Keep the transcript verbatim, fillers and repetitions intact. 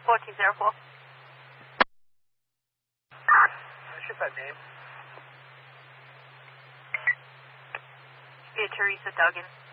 fourteen zero four. Ship that name. Yeah, Teresa Duggan.